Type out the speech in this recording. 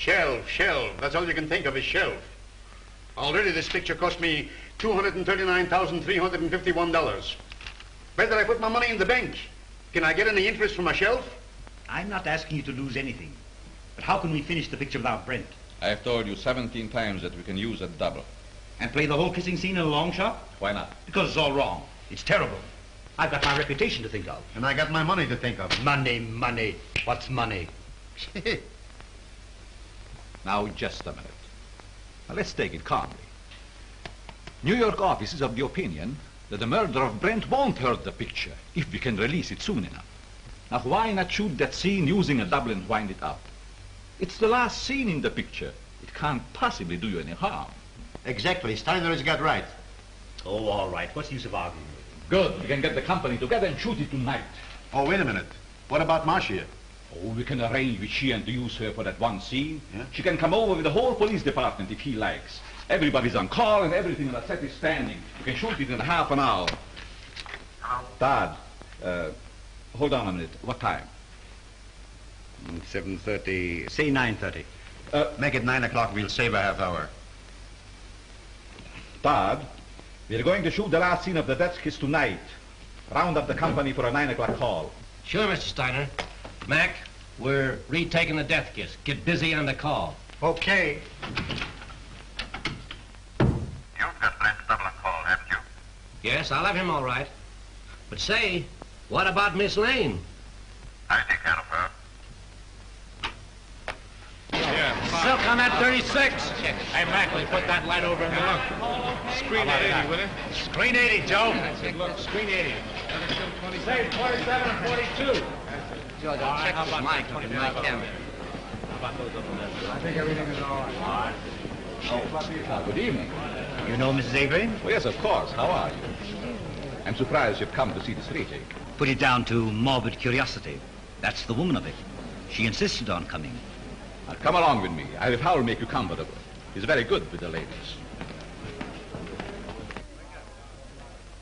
Shelf. That's all you can think of is shelf. Already this picture cost me $239,351. Better I put my money in the bank. Can I get any interest from my shelf? I'm not asking you to lose anything. But how can we finish the picture without Brent? I have told you 17 times that we can use a double. And play the whole kissing scene in a long shot? Why not? Because it's all wrong. It's terrible. I've got my reputation to think of. And I got my money to think of. Money. What's money? Now, just a minute. Now, let's take it calmly. New York office is of the opinion that the murder of Brent won't hurt the picture if we can release it soon enough. Now, why not shoot that scene using a double and wind it up? It's the last scene in the picture. It can't possibly do you any harm. Exactly. Steiner has got right. Oh, all right. What's the use of arguing? Good. We can get the company together and shoot it tonight. Oh, wait a minute. What about Marcia? Oh, we can arrange with Sheehan to use her for that one scene. Yeah? She can come over with the whole police department if he likes. Everybody's on call and everything on the set is standing. We can shoot it in half an hour. Todd, hold on a minute. What time? 7:30. Say 9:30. Make it 9 o'clock. We'll save a half hour. Todd, we're going to shoot the last scene of the death kiss tonight. Round up the company for a 9 o'clock call. Sure, Mr. Steiner. Mac, we're retaking the death kiss. Get busy on the call. Okay. You've got Brent's double on call, haven't you? Yes, I'll have him all right. But say, what about Miss Lane? I take care of her. Silk on that 36. Hey, Mac, will you put that light over in there? Screen 80, will it? Screen 80, Joe. Look, screen 80. Say 47 and 42. Joe, don't check this mic on my camera. Good evening. You know Mrs. Avery? Well, yes, of course. How are you? I'm surprised you've come to see this retake. Put it down to morbid curiosity. That's the woman of it. She insisted on coming. Now, come along with me. I'll make you comfortable. He's very good with the ladies.